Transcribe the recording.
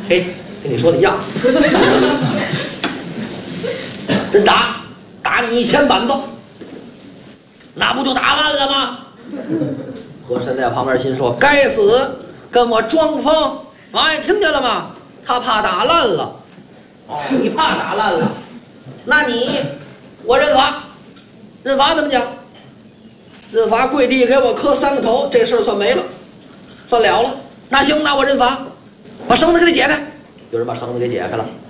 嘿，跟你说的一样。真打你1000板子，那不就打烂了吗？和珅在旁边心说：“该死，跟我装疯！王爷听见了吗？他怕打烂了。哦，你怕打烂了？那我认罚。认罚怎么讲？认罚跪地给我磕3个头，这事儿算没了，算了了。那行，那我认罚，把绳子给他解开。有人把绳子给解开了。